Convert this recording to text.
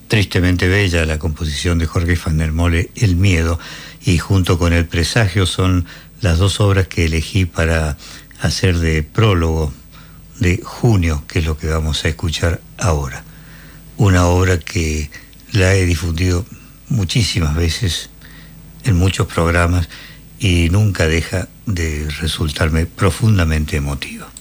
Tristemente bella la composición de Jorge van der Mole, El miedo, y junto con El presagio son las dos obras que elegí para hacer de prólogo de Junio, que es lo que vamos a escuchar ahora. Una obra que la he difundido muchísimas veces en muchos programas y nunca deja de resultarme profundamente emotiva.